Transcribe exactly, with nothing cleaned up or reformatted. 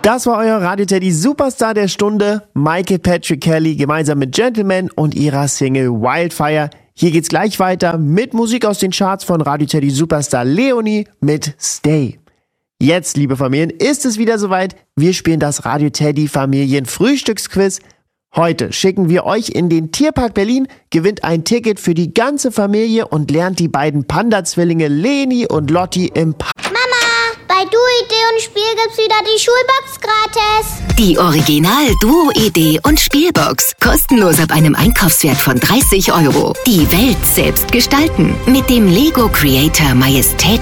Das war euer Radio Teddy Superstar der Stunde, Michael Patrick Kelly, gemeinsam mit Gentleman und ihrer Single Wildfire. Hier geht's gleich weiter mit Musik aus den Charts von Radio Teddy Superstar Leonie mit Stay. Jetzt, liebe Familien, ist es wieder soweit. Wir spielen das Radio Teddy Familien Frühstücksquiz. Heute schicken wir euch in den Tierpark Berlin, gewinnt ein Ticket für die ganze Familie und lernt die beiden Panda-Zwillinge Leni und Lotti im Park. Bei Duo-Idee und Spiel gibt's wieder die Schulbox gratis. Die Original Duo-Idee und Spielbox. Kostenlos ab einem Einkaufswert von dreißig Euro. Die Welt selbst gestalten. Mit dem Lego Creator Majestät